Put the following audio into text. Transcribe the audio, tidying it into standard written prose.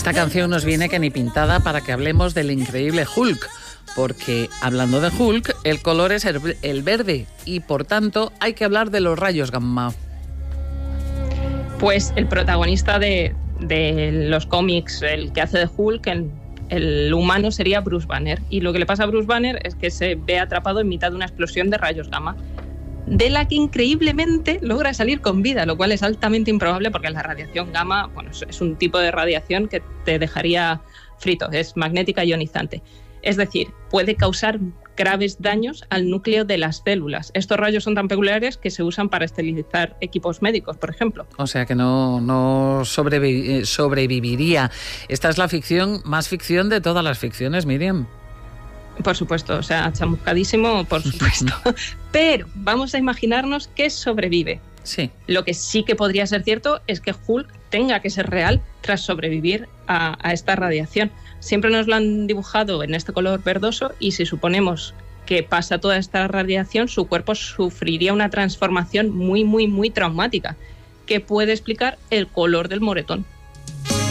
esta canción nos viene que ni pintada para que hablemos del increíble Hulk, porque hablando de Hulk, el color es el verde y por tanto hay que hablar de los rayos gamma. Pues el protagonista de los cómics, el que hace de Hulk, el humano sería Bruce Banner, y lo que le pasa a Bruce Banner es que se ve atrapado en mitad de una explosión de rayos gamma, de la que increíblemente logra salir con vida, lo cual es altamente improbable porque la radiación gamma, bueno, es un tipo de radiación que te dejaría frito, es magnética ionizante. Es decir, puede causar graves daños al núcleo de las células. Estos rayos son tan peculiares que se usan para esterilizar equipos médicos, por ejemplo. O sea que no sobreviviría. Esta es la ficción más ficción de todas las ficciones, Miriam. Por supuesto, o sea, chamuscadísimo, por supuesto. Pero vamos a imaginarnos que sobrevive. Sí. Lo que sí que podría ser cierto es que Hulk tenga que ser real tras sobrevivir a esta radiación. Siempre nos lo han dibujado en este color verdoso y si suponemos que pasa toda esta radiación, su cuerpo sufriría una transformación muy, muy, muy traumática que puede explicar el color del moretón.